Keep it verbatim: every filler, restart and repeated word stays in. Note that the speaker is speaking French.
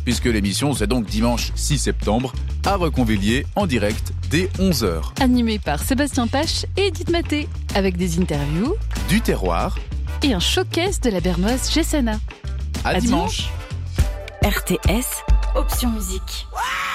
puisque l'émission c'est donc dimanche six septembre à Reconvilliers en direct dès onze heures. Animé par Sébastien Pache et Edith Maté, avec des interviews, Du terroir et un showcase de la bernoise Gessana. à, À dimanche. dimanche. R T S, option musique.